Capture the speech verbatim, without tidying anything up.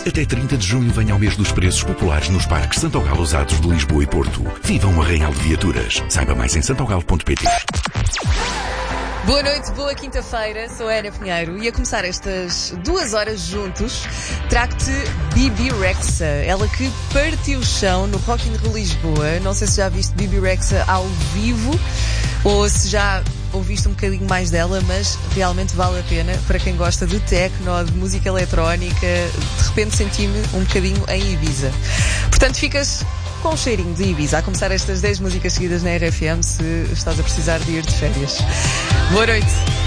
Até trinta de junho venha ao mês dos preços populares nos parques Santogal Usados de Lisboa e Porto. Viva um arraial de viaturas. Saiba mais em santogal ponto pt. Boa noite, boa quinta-feira, sou a Ana Pinheiro e a começar estas duas horas juntos trago-te Bebe Rexha, ela que partiu o chão no Rock in Rio Lisboa. Não sei se já viste Bebe Rexha ao vivo ou se já ouviste um bocadinho mais dela, mas realmente vale a pena para quem gosta de techno, de música eletrónica. De repente senti-me um bocadinho em Ibiza. Portanto, ficas com um cheirinho de Ibiza a começar estas dez músicas seguidas na R F M se estás a precisar de ir de férias. Boa noite.